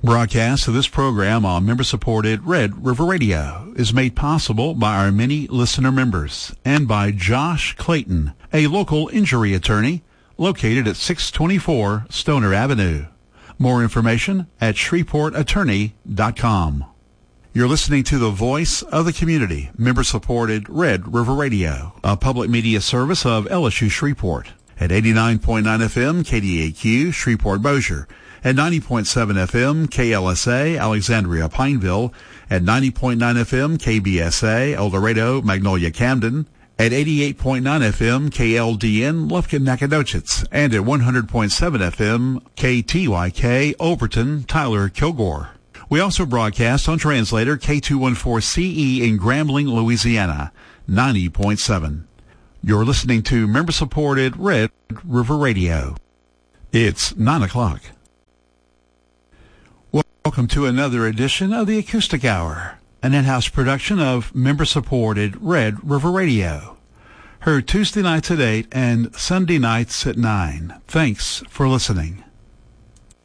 Broadcast of this program on member-supported Red River Radio is made possible by our many listener members and by Josh Clayton, a local injury attorney located at 624 Stoner Avenue. More information at shreveportattorney.com. You're listening to the voice of the community, member-supported Red River Radio, a public media service of LSU Shreveport at 89.9 FM KDAQ Shreveport-Bossier, at 90.7 FM KLSA Alexandria Pineville, at 90.9 FM KBSA El Dorado Magnolia Camden, at 88.9 FM KLDN Lufkin Nacogdoches, and at 100.7 FM KTYK Overton Tyler Kilgore. We also broadcast on translator K214CE in Grambling, Louisiana, 90.7. You're listening to member-supported Red River Radio. It's 9 o'clock. Welcome to another edition of the Acoustic Hour, an in-house production of member-supported Red River Radio. Heard Tuesday nights at 8 and Sunday nights at 9. Thanks for listening.